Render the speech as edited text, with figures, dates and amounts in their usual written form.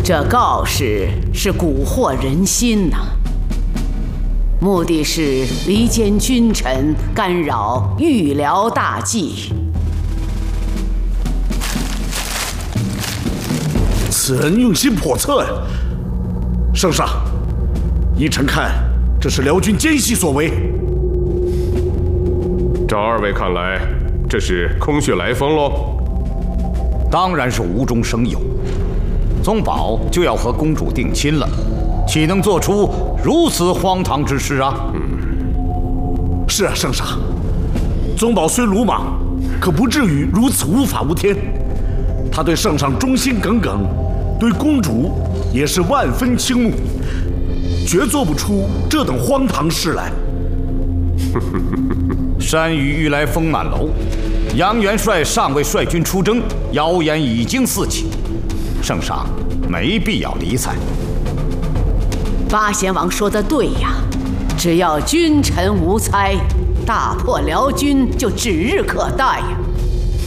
这告示是蛊惑人心呐，目的是离间君臣，干扰御辽大计。 此人用心叵测呀！圣上，依臣看，这是辽军奸细所为。 照二位看来，这是空穴来风喽？ 当然是无中生有。宗保就要和公主定亲了，岂能做出如此荒唐之事啊？ 是啊，圣上，宗保虽鲁莽，可不至于如此无法无天。他对圣上忠心耿耿，对公主也是万分倾慕，绝做不出这等荒唐事来。 山雨欲来风满楼，杨元帅尚未率军出征，谣言已经四起。圣上没必要理睬。 八贤王说的对呀，只要君臣无猜，大破辽军就指日可待呀。